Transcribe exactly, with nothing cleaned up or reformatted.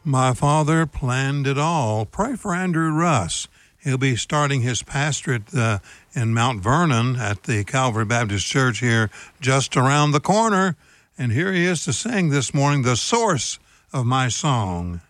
My father planned it all. Pray for Andrew Russ. He'll be starting his pastorate uh, in Mount Vernon at the Calvary Baptist Church here just around the corner. And here he is to sing this morning, the source of my song.